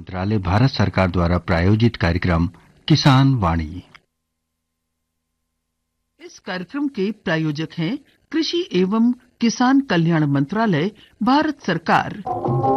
मंत्रालय भारत सरकार द्वारा प्रायोजित कार्यक्रम किसान वाणी। इस कार्यक्रम के प्रायोजक हैं कृषि एवं किसान कल्याण मंत्रालय, भारत सरकार।